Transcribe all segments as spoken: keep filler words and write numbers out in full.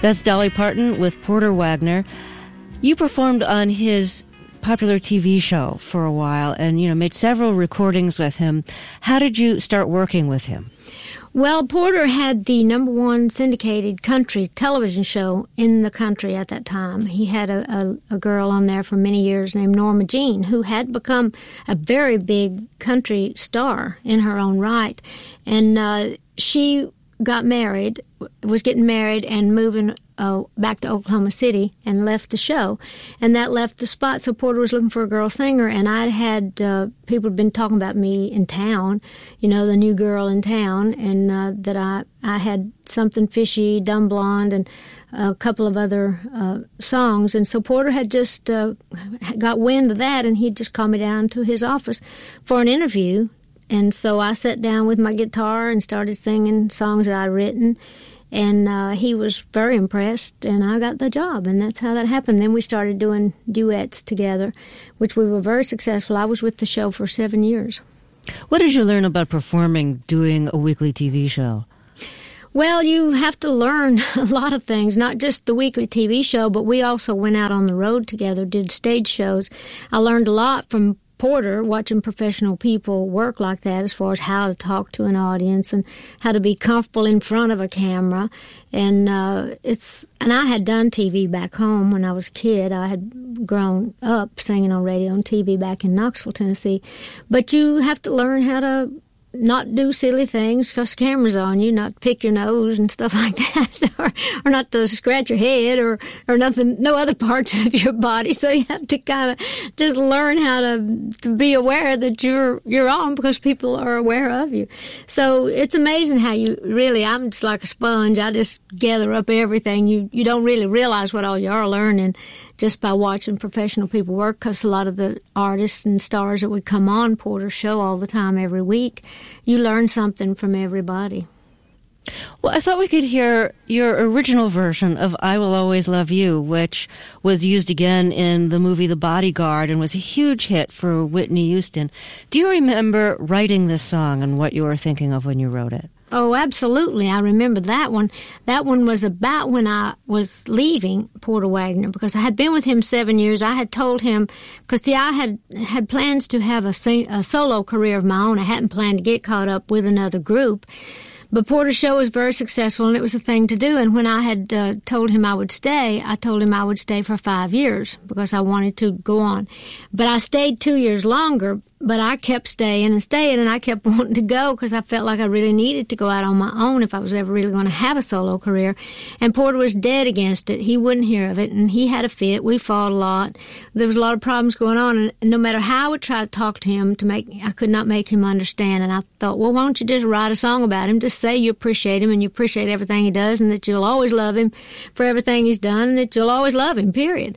That's Dolly Parton with Porter Wagoner. You performed on his popular T V show for a while and, you know, made several recordings with him. How did you start working with him? Well, Porter had the number one syndicated country television show in the country at that time. He had a, a, a girl on there for many years named Norma Jean, who had become a very big country star in her own right. And uh, she got married, was getting married and moving uh, back to Oklahoma City and left the show. And that left the spot. So Porter was looking for a girl singer, and I had uh, people had been talking about me in town, you know, the new girl in town, and uh, that I, I had Something Fishy, Dumb Blonde, and a couple of other uh, songs. And so Porter had just uh, got wind of that, and he'd just called me down to his office for an interview. And so I sat down with my guitar and started singing songs that I'd written. And uh, he was very impressed, and I got the job. And that's how that happened. Then we started doing duets together, which we were very successful. I was with the show for seven years. What did you learn about performing, doing a weekly T V show? Well, you have to learn a lot of things, not just the weekly T V show, but we also went out on the road together, did stage shows. I learned a lot from Porter, watching professional people work like that as far as how to talk to an audience and how to be comfortable in front of a camera. And uh, it's and I had done T V back home when I was a kid. I had grown up singing on radio and T V back in Knoxville, Tennessee. But you have to learn how to not do silly things because the camera's on you, not pick your nose and stuff like that, or, or not to scratch your head or, or nothing, no other parts of your body. So you have to kind of just learn how to, to be aware that you're you're on because people are aware of you. So it's amazing how you really, I'm just like a sponge. I just gather up everything. You, you don't really realize what all you are learning just by watching professional people work, because a lot of the artists and stars that would come on Porter's show all the time every week, you learn something from everybody. Well, I thought we could hear your original version of I Will Always Love You, which was used again in the movie The Bodyguard and was a huge hit for Whitney Houston. Do you remember writing this song and what you were thinking of when you wrote it? Oh, absolutely. I remember that one. That one was about when I was leaving Porter Wagoner, because I had been with him seven years. I had told him, because, see, I had had plans to have a, sing, a solo career of my own. I hadn't planned to get caught up with another group. But Porter's show was very successful, and it was a thing to do. And when I had uh, told him I would stay, I told him I would stay for five years because I wanted to go on. But I stayed two years longer, but I kept staying and staying, and I kept wanting to go because I felt like I really needed to go out on my own if I was ever really going to have a solo career. And Porter was dead against it. He wouldn't hear of it, and he had a fit. We fought a lot. There was a lot of problems going on, and no matter how I would try to talk to him, to make, I could not make him understand. And I thought, well, why don't you just write a song about him? Just say you appreciate him and you appreciate everything he does, and that you'll always love him for everything he's done, and that you'll always love him, period.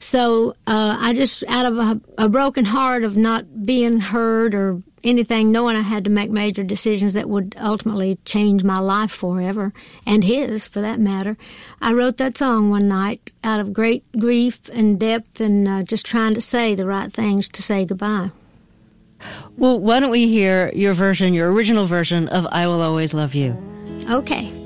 So uh, I just, out of a, a broken heart of not being heard or anything, knowing I had to make major decisions that would ultimately change my life forever, and his, for that matter, I wrote that song one night out of great grief and depth and uh, just trying to say the right things to say goodbye. Well, why don't we hear your version, your original version of I Will Always Love You? Okay.